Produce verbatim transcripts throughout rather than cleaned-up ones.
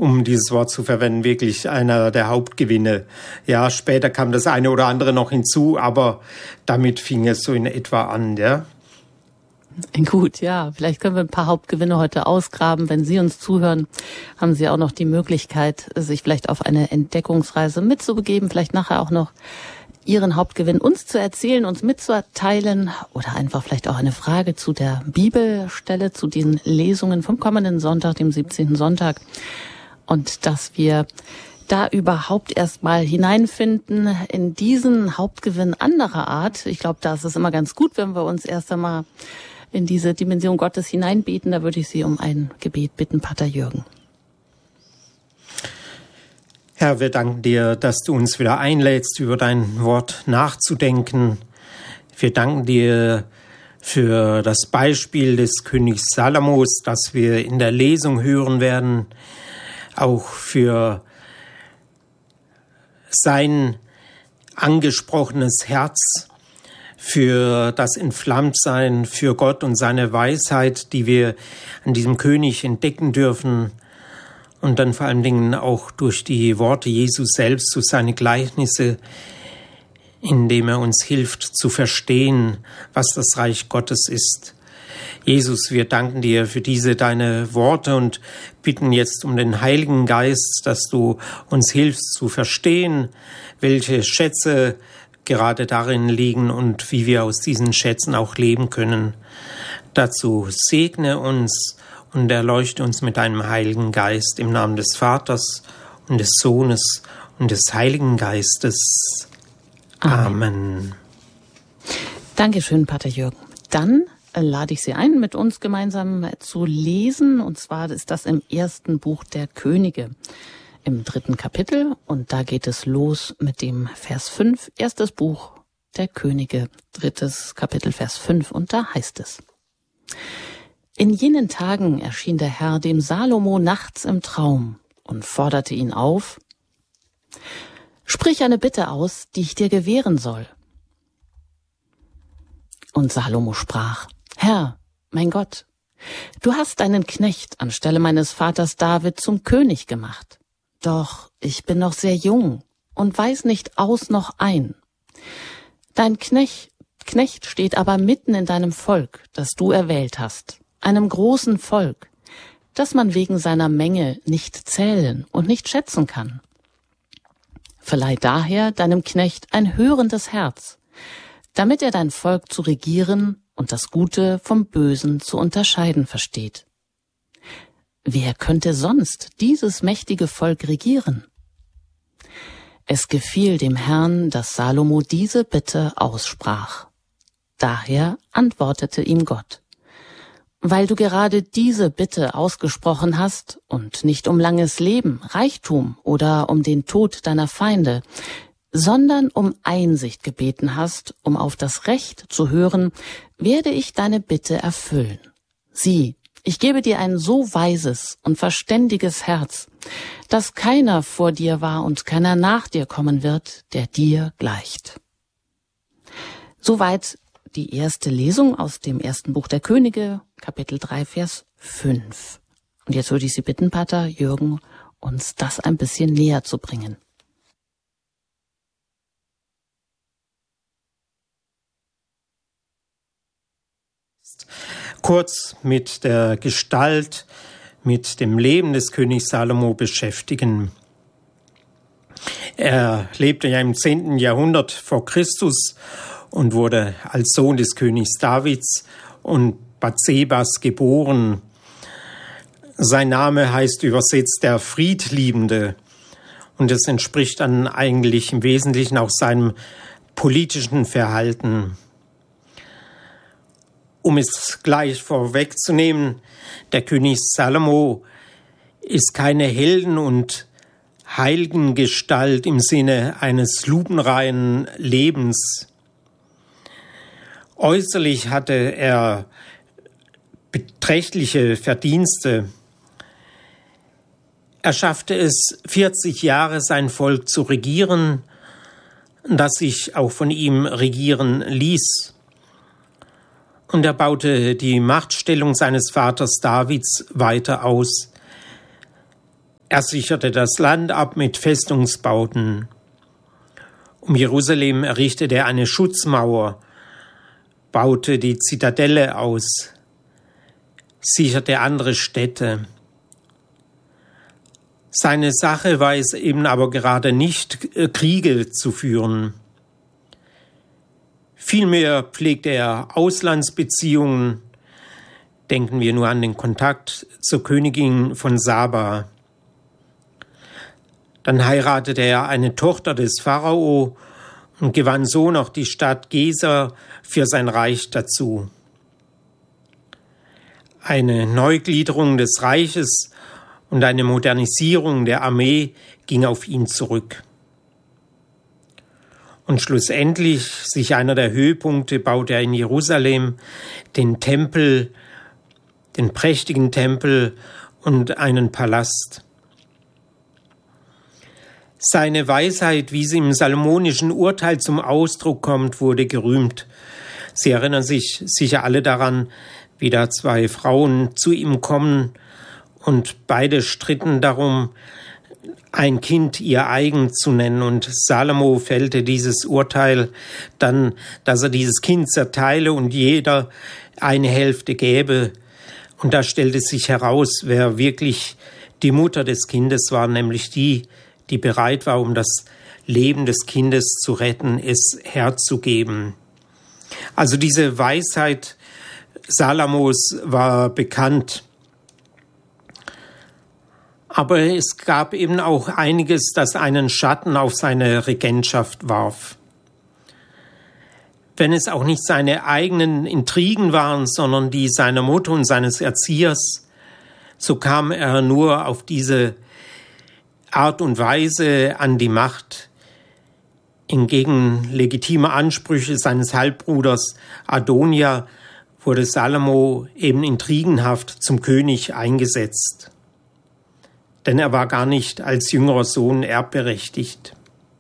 um dieses Wort zu verwenden, wirklich einer der Hauptgewinne. Ja, später kam das eine oder andere noch hinzu, aber damit fing es so in etwa an, ja. Gut, ja, vielleicht können wir ein paar Hauptgewinne heute ausgraben. Wenn Sie uns zuhören, haben Sie auch noch die Möglichkeit, sich vielleicht auf eine Entdeckungsreise mitzubegeben, vielleicht nachher auch noch Ihren Hauptgewinn uns zu erzählen, uns mitzuteilen oder einfach vielleicht auch eine Frage zu der Bibelstelle, zu den Lesungen vom kommenden Sonntag, dem siebzehnten Sonntag. Und dass wir da überhaupt erstmal hineinfinden in diesen Hauptgewinn anderer Art. Ich glaube, da ist es immer ganz gut, wenn wir uns erst einmal in diese Dimension Gottes hineinbeten. Da würde ich Sie um ein Gebet bitten, Pater Jürgen. Herr, wir danken dir, dass du uns wieder einlädst, über dein Wort nachzudenken. Wir danken dir für das Beispiel des Königs Salomos, das wir in der Lesung hören werden, auch für sein angesprochenes Herz, für das Entflammtsein für Gott und seine Weisheit, die wir an diesem König entdecken dürfen. Und dann vor allen Dingen auch durch die Worte Jesu selbst, durch seine Gleichnisse, indem er uns hilft zu verstehen, was das Reich Gottes ist. Jesus, wir danken dir für diese deine Worte und bitten jetzt um den Heiligen Geist, dass du uns hilfst zu verstehen, welche Schätze gerade darin liegen und wie wir aus diesen Schätzen auch leben können. Dazu segne uns und erleuchte uns mit deinem Heiligen Geist im Namen des Vaters und des Sohnes und des Heiligen Geistes. Amen. Amen. Dankeschön, Pater Jürgen. Dann lade ich Sie ein, mit uns gemeinsam zu lesen. Und zwar ist das im ersten Buch der Könige, im dritten Kapitel. Und da geht es los mit dem Vers fünf. Erstes Buch der Könige, drittes Kapitel, Vers fünf. Und da heißt es: In jenen Tagen erschien der Herr dem Salomo nachts im Traum und forderte ihn auf: Sprich eine Bitte aus, die ich dir gewähren soll. Und Salomo sprach: Herr, mein Gott, du hast deinen Knecht anstelle meines Vaters David zum König gemacht. Doch ich bin noch sehr jung und weiß nicht aus noch ein. Dein Knecht, Knecht steht aber mitten in deinem Volk, das du erwählt hast, einem großen Volk, das man wegen seiner Menge nicht zählen und nicht schätzen kann. Verleih daher deinem Knecht ein hörendes Herz, damit er dein Volk zu regieren und das Gute vom Bösen zu unterscheiden versteht. Wer könnte sonst dieses mächtige Volk regieren? Es gefiel dem Herrn, dass Salomo diese Bitte aussprach. Daher antwortete ihm Gott: Weil du gerade diese Bitte ausgesprochen hast und nicht um langes Leben, Reichtum oder um den Tod deiner Feinde, sondern um Einsicht gebeten hast, um auf das Recht zu hören, werde ich deine Bitte erfüllen. Sieh, ich gebe dir ein so weises und verständiges Herz, dass keiner vor dir war und keiner nach dir kommen wird, der dir gleicht. Soweit die erste Lesung aus dem ersten Buch der Könige, Kapitel drei, Vers fünf. Und jetzt würde ich Sie bitten, Pater Jürgen, uns das ein bisschen näher zu bringen. Kurz mit der Gestalt, mit dem Leben des Königs Salomo beschäftigen. Er lebte ja im zehnten Jahrhundert vor Christus und wurde als Sohn des Königs Davids und Bathsebas geboren. Sein Name heißt übersetzt der Friedliebende und es entspricht dann eigentlich im Wesentlichen auch seinem politischen Verhalten. Um es gleich vorwegzunehmen, der König Salomo ist keine Helden- und Heilgengestalt im Sinne eines lupenreinen Lebens. Äußerlich hatte er beträchtliche Verdienste. Er schaffte es, vierzig Jahre sein Volk zu regieren, das sich auch von ihm regieren ließ. Und er baute die Machtstellung seines Vaters Davids weiter aus. Er sicherte das Land ab mit Festungsbauten. Um Jerusalem errichtete er eine Schutzmauer, baute die Zitadelle aus, sicherte andere Städte. Seine Sache war es eben aber gerade nicht, Kriege zu führen. Vielmehr pflegte er Auslandsbeziehungen. Denken wir nur an den Kontakt zur Königin von Saba. Dann heiratete er eine Tochter des Pharao und gewann so noch die Stadt Geser für sein Reich dazu. Eine Neugliederung des Reiches und eine Modernisierung der Armee ging auf ihn zurück. Und schlussendlich, sich einer der Höhepunkte, baute er in Jerusalem den Tempel, den prächtigen Tempel und einen Palast. Seine Weisheit, wie sie im salomonischen Urteil zum Ausdruck kommt, wurde gerühmt. Sie erinnern sich sicher alle daran, wie da zwei Frauen zu ihm kommen und beide stritten darum, ein Kind ihr eigen zu nennen. Und Salomo fällte dieses Urteil dann, dass er dieses Kind zerteile und jeder eine Hälfte gäbe. Und da stellte sich heraus, wer wirklich die Mutter des Kindes war, nämlich die, die bereit war, um das Leben des Kindes zu retten, es herzugeben. Also diese Weisheit Salomos war bekannt. Aber es gab eben auch einiges, das einen Schatten auf seine Regentschaft warf. Wenn es auch nicht seine eigenen Intrigen waren, sondern die seiner Mutter und seines Erziehers, so kam er nur auf diese Art und Weise an die Macht. Entgegen legitimer Ansprüche seines Halbbruders Adonia wurde Salomo eben intrigenhaft zum König eingesetzt. Denn er war gar nicht als jüngerer Sohn erbberechtigt.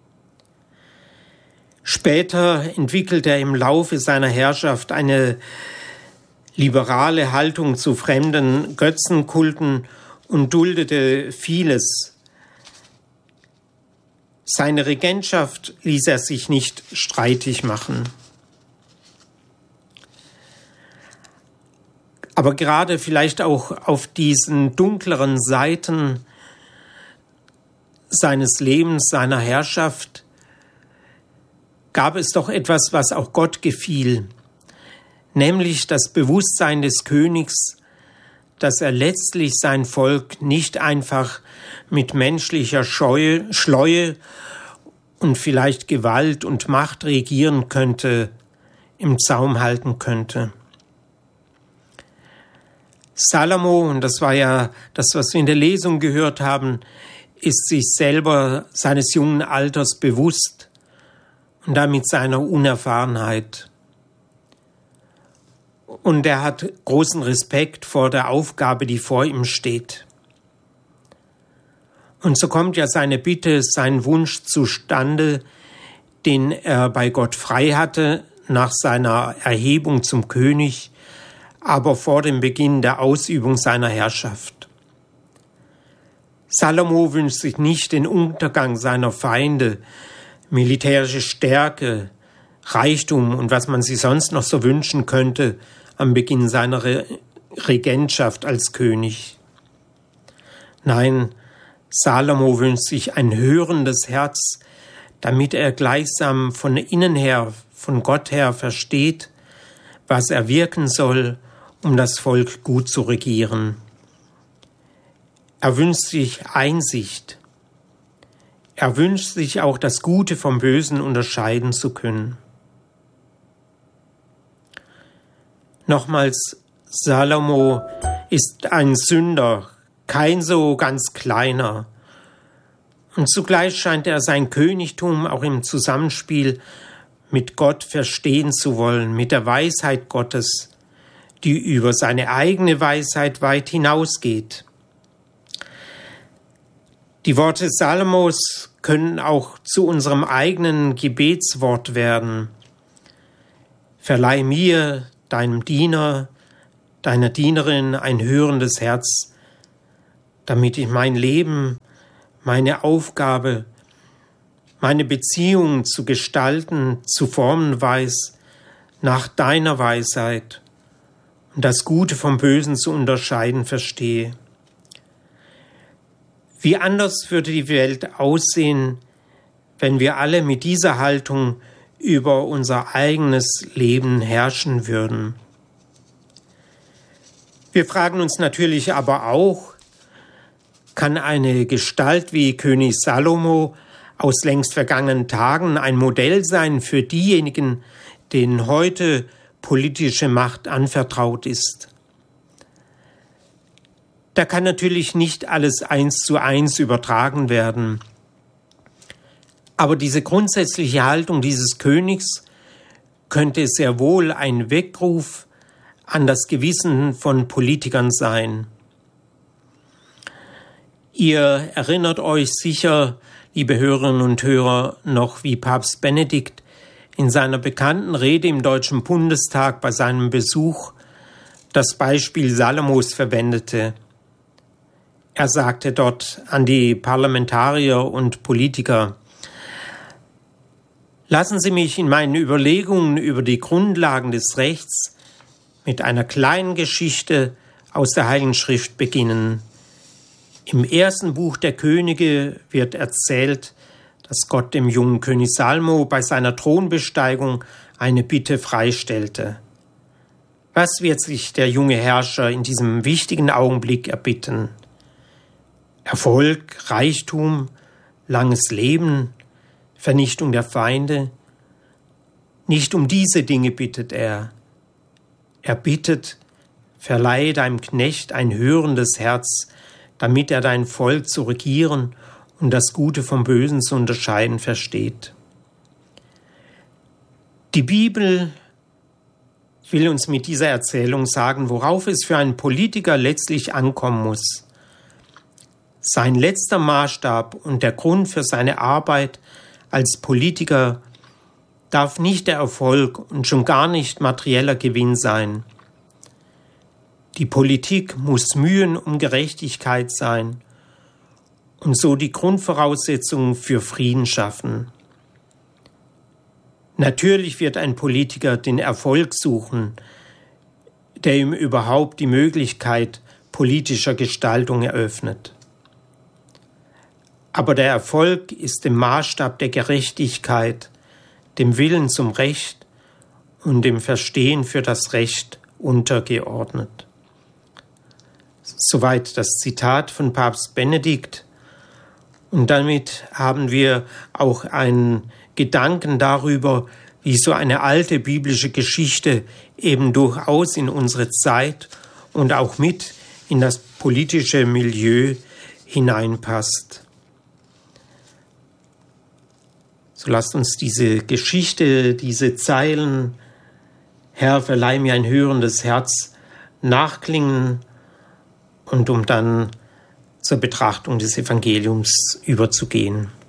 Später entwickelte er im Laufe seiner Herrschaft eine liberale Haltung zu fremden Götzenkulten und duldete vieles. Seine Regentschaft ließ er sich nicht streitig machen. Aber gerade vielleicht auch auf diesen dunkleren Seiten seines Lebens, seiner Herrschaft, gab es doch etwas, was auch Gott gefiel, nämlich das Bewusstsein des Königs, dass er letztlich sein Volk nicht einfach mit menschlicher Scheue, Schleue und vielleicht Gewalt und Macht regieren könnte, im Zaum halten könnte. Salomo, und das war ja das, was wir in der Lesung gehört haben, ist sich selber seines jungen Alters bewusst und damit seiner Unerfahrenheit. Und er hat großen Respekt vor der Aufgabe, die vor ihm steht. Und so kommt ja seine Bitte, sein Wunsch zustande, den er bei Gott frei hatte nach seiner Erhebung zum König, aber vor dem Beginn der Ausübung seiner Herrschaft. Salomo wünscht sich nicht den Untergang seiner Feinde, militärische Stärke, Reichtum und was man sich sonst noch so wünschen könnte am Beginn seiner Re- Regentschaft als König. Nein, Salomo wünscht sich ein hörendes Herz, damit er gleichsam von innen her, von Gott her versteht, was er wirken soll, um das Volk gut zu regieren. Er wünscht sich Einsicht. Er wünscht sich auch, das Gute vom Bösen unterscheiden zu können. Nochmals, Salomo ist ein Sünder, kein so ganz kleiner. Und zugleich scheint er sein Königtum auch im Zusammenspiel mit Gott verstehen zu wollen, mit der Weisheit Gottes, die über seine eigene Weisheit weit hinausgeht. Die Worte Salomos können auch zu unserem eigenen Gebetswort werden. Verleih mir, deinem Diener, deiner Dienerin, ein hörendes Herz, damit ich mein Leben, meine Aufgabe, meine Beziehungen zu gestalten, zu formen weiß, nach deiner Weisheit und das Gute vom Bösen zu unterscheiden verstehe. Wie anders würde die Welt aussehen, wenn wir alle mit dieser Haltung über unser eigenes Leben herrschen würden. Wir fragen uns natürlich aber auch, kann eine Gestalt wie König Salomo aus längst vergangenen Tagen ein Modell sein für diejenigen, denen heute politische Macht anvertraut ist? Da kann natürlich nicht alles eins zu eins übertragen werden. Aber diese grundsätzliche Haltung dieses Königs könnte sehr wohl ein Weckruf an das Gewissen von Politikern sein. Ihr erinnert euch sicher, liebe Hörerinnen und Hörer, noch, wie Papst Benedikt in seiner bekannten Rede im Deutschen Bundestag bei seinem Besuch das Beispiel Salomos verwendete. Er sagte dort an die Parlamentarier und Politiker: Lassen Sie mich in meinen Überlegungen über die Grundlagen des Rechts mit einer kleinen Geschichte aus der Heiligen Schrift beginnen. Im ersten Buch der Könige wird erzählt, dass Gott dem jungen König Salomo bei seiner Thronbesteigung eine Bitte freistellte. Was wird sich der junge Herrscher in diesem wichtigen Augenblick erbitten? Erfolg, Reichtum, langes Leben, Vernichtung der Feinde? Nicht um diese Dinge bittet er. Er bittet, verleihe deinem Knecht ein hörendes Herz, damit er dein Volk zu regieren und das Gute vom Bösen zu unterscheiden versteht. Die Bibel will uns mit dieser Erzählung sagen, worauf es für einen Politiker letztlich ankommen muss. Sein letzter Maßstab und der Grund für seine Arbeit als Politiker darf nicht der Erfolg und schon gar nicht materieller Gewinn sein. Die Politik muss Mühen um Gerechtigkeit sein und so die Grundvoraussetzungen für Frieden schaffen. Natürlich wird ein Politiker den Erfolg suchen, der ihm überhaupt die Möglichkeit politischer Gestaltung eröffnet. Aber der Erfolg ist dem Maßstab der Gerechtigkeit, dem Willen zum Recht und dem Verstehen für das Recht untergeordnet. Soweit das Zitat von Papst Benedikt. Und damit haben wir auch einen Gedanken darüber, wie so eine alte biblische Geschichte eben durchaus in unsere Zeit und auch mit in das politische Milieu hineinpasst. So lasst uns diese Geschichte, diese Zeilen, Herr, verleih mir ein hörendes Herz, nachklingen und um dann zur Betrachtung des Evangeliums überzugehen.